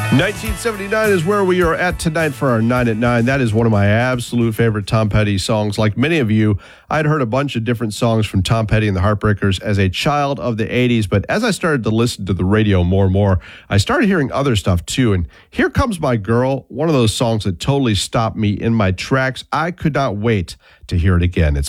1979 is where we are at tonight for our 9 at 9. That is one of my absolute favorite Tom Petty songs. Like many of you, I'd heard a bunch of different songs from Tom Petty and the Heartbreakers as a child of the 80s, but as I started to listen to the radio more and more, I started hearing other stuff too. And Here Comes My Girl, one of those songs that totally stopped me in my tracks. I could not wait to hear it again. It's